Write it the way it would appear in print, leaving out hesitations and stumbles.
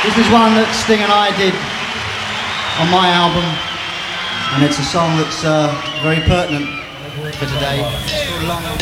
This is one that Sting and I did on my album, and it's a song that's very pertinent for today. It's called Long